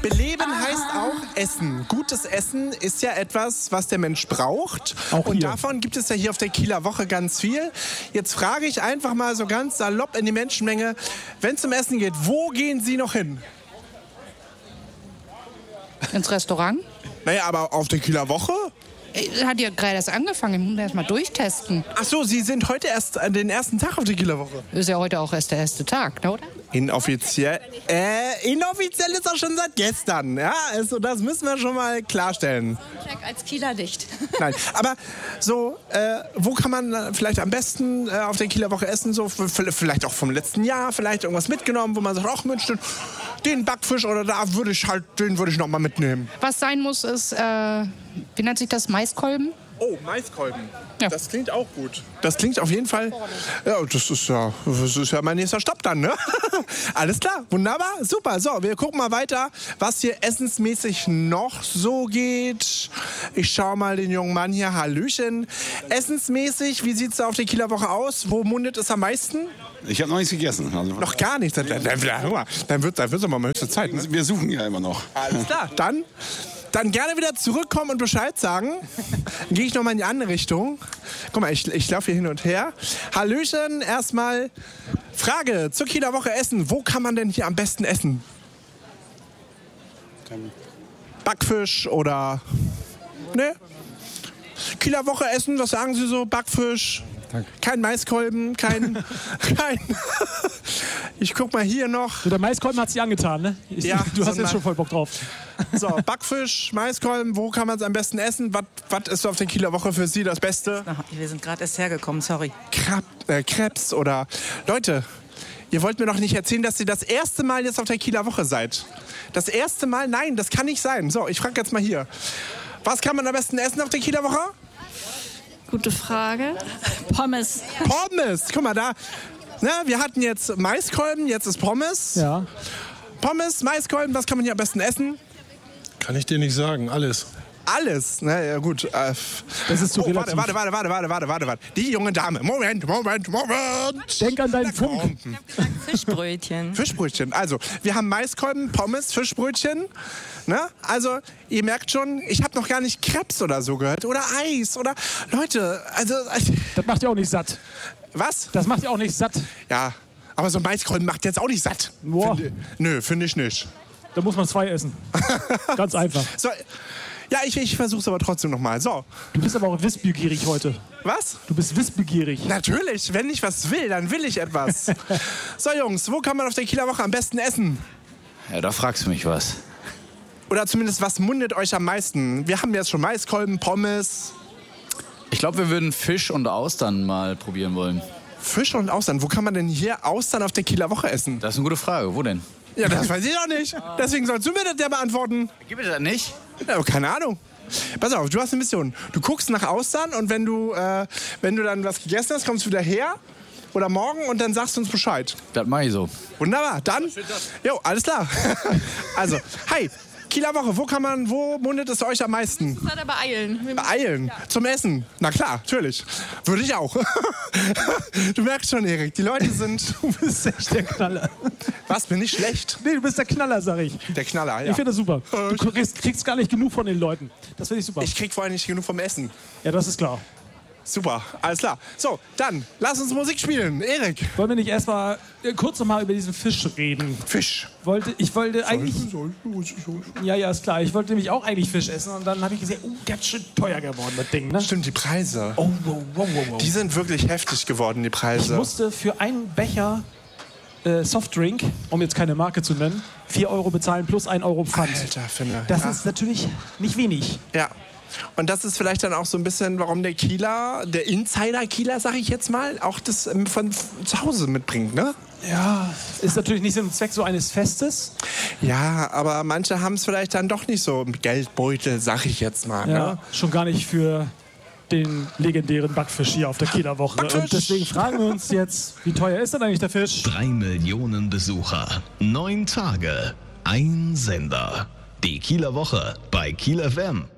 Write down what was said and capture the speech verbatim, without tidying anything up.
Beleben heißt auch Essen. Gutes Essen ist ja etwas, was der Mensch braucht. Auch und hier. davon gibt es ja hier auf der Kieler Woche ganz viel. Jetzt frage ich einfach mal so ganz salopp in die Menschenmenge, wenn es um Essen geht, wo gehen Sie noch hin? Ins Restaurant? Naja, aber auf der Kieler Woche? Hat ja gerade erst angefangen, ich muss erst mal durchtesten. Ach so, Sie sind heute erst an den ersten Tag auf der Kieler Woche. Ist ja heute auch erst der erste Tag, ne, oder? Inoffiziell, äh, inoffiziell ist das schon seit gestern. Ja, also das müssen wir schon mal klarstellen. Check als Kieler nicht. Nein, aber so, äh, wo kann man äh, vielleicht am besten äh, auf der Kieler Woche essen? So, f- vielleicht auch vom letzten Jahr, vielleicht irgendwas mitgenommen, wo man sagt, ach Mensch, den, den Backfisch oder da würde ich halt, den würde ich noch mal mitnehmen. Was sein muss, ist, äh, wie nennt sich das, Maiskolben? Oh, Maiskolben. Ja. Das klingt auch gut. Das klingt auf jeden Fall. Ja, das ist ja, das ist ja mein nächster Stopp dann, ne? Alles klar, wunderbar, super. So, wir gucken mal weiter, was hier essensmäßig noch so geht. Ich schaue mal den jungen Mann hier. Hallöchen. Essensmäßig, wie sieht es auf der Kieler Woche aus? Wo mundet es am meisten? Ich habe noch nichts gegessen. Also Noch gar nichts. Dann, dann, dann, dann wird es aber mal höchste Zeit, ne? wir suchen ja immer noch. Alles klar, dann, dann gerne wieder zurückkommen und Bescheid sagen. Dann gehe ich nochmal in die andere Richtung. Guck mal, ich, ich laufe hier hin und her. Hallöchen, erstmal Frage zur Kieler Woche Essen. Wo kann man denn hier am besten essen? Backfisch oder... Ne? Kieler Woche Essen, was sagen Sie so? Backfisch? Kein Maiskolben, kein... kein ich guck mal hier noch. So, der Maiskolben hat sich angetan, ne? Ich, Ja, du hast so jetzt schon voll Bock drauf. So, Backfisch, Maiskolben, wo kann man es am besten essen? Was was ist auf der Kieler Woche für Sie das Beste? Wir sind gerade erst hergekommen, sorry. Krab, äh, Krebs oder... Leute, ihr wollt mir doch nicht erzählen, dass ihr das erste Mal jetzt auf der Kieler Woche seid. Das erste Mal? Nein, das kann nicht sein. So, ich frage jetzt mal hier. Was kann man am besten essen auf der Kieler Woche? Gute Frage. Pommes. Pommes. Guck mal da. Na, wir hatten jetzt Maiskolben, jetzt ist Pommes. Ja. Pommes, Maiskolben, was kann man hier am besten essen? Kann ich dir nicht sagen, alles. Alles. Na ja, gut. Äh, Das ist zu oh, relativ. warte, warte, warte, warte, warte, warte, warte. Die junge Dame. Moment, Moment, Moment. Denk an deinen Funk. Fischbrötchen. Fischbrötchen. Also, wir haben Maiskolben, Pommes, Fischbrötchen. Ne? Also, ihr merkt schon, ich habe noch gar nicht Krebs oder so gehört. Oder Eis. Oder Leute, also... Das macht ja auch nicht satt. Was? Das macht ja auch nicht satt. Ja, aber so ein Maiskolben macht jetzt auch nicht satt. Boah. Find, nö, finde ich nicht. Da muss man zwei essen. Ganz einfach. So, ja, ich, ich versuche es aber trotzdem nochmal. So. Du bist aber auch wissbegierig heute. Was? Du bist wissbegierig. Natürlich, wenn ich was will, dann will ich etwas. So, Jungs, wo kann man auf der Kieler Woche am besten essen? Ja, da fragst du mich was. Oder zumindest, was mundet euch am meisten? Wir haben jetzt schon Maiskolben, Pommes. Ich glaube, wir würden Fisch und Austern mal probieren wollen. Fisch und Austern. Wo kann man denn hier Austern auf der Kieler Woche essen? Das ist eine gute Frage. Wo denn? Ja, das weiß ich doch nicht. Deswegen sollst du mir das ja beantworten. Gibt es das nicht? Ja, keine Ahnung. Pass auf, du hast eine Mission. Du guckst nach Austern und wenn du, äh, wenn du dann was gegessen hast, kommst du wieder her oder morgen und dann sagst du uns Bescheid. Das mache ich so. Wunderbar, dann. Jo, alles klar. Also, hi. Kieler Woche, wo kann man, wo mundet es euch am meisten? Wir müssen beeilen. Beeilen? Zum Essen? Na klar, natürlich. Würde ich auch. Du merkst schon, Erik, die Leute sind... Du bist echt der Knaller. Was, bin ich schlecht? Nee, du bist der Knaller, sag ich. Der Knaller, ja. Ich finde das super. Du kriegst, kriegst gar nicht genug von den Leuten. Das finde ich super. Ich krieg vor allem nicht genug vom Essen. Ja, das ist klar. Super, alles klar. So, dann, lass uns Musik spielen. Erik. Wollen wir nicht erstmal äh, kurz noch mal über diesen Fisch reden? Fisch. Wollte, ich wollte eigentlich... Ja, ja, ist klar. Ich wollte nämlich auch eigentlich Fisch essen. Und dann habe ich gesehen, oh, ganz schön teuer geworden, das Ding, ne? Stimmt, die Preise. Oh, wow, wow, wow, wow. Die sind wirklich heftig geworden, die Ich Preise. musste für einen Becher äh, Softdrink, um jetzt keine Marke zu nennen, vier Euro bezahlen plus ein Euro Pfand. Alter, finde. Das ja. ist natürlich nicht wenig. Ja. Und das ist vielleicht dann auch so ein bisschen, warum der Kieler, der Insider-Kieler, sag ich jetzt mal, auch das ähm, von f- zu Hause mitbringt, ne? Ja, ist natürlich nicht Sinn und Zweck so eines Festes. Ja, aber manche haben es vielleicht dann doch nicht so im Geldbeutel, sag ich jetzt mal. Ja, Ne? schon gar nicht für den legendären Backfisch hier auf der Kieler Woche. Backfisch. Und deswegen fragen wir uns jetzt, wie teuer ist denn eigentlich der Fisch? Drei Millionen Besucher, neun Tage, ein Sender. Die Kieler Woche bei Kiel F M.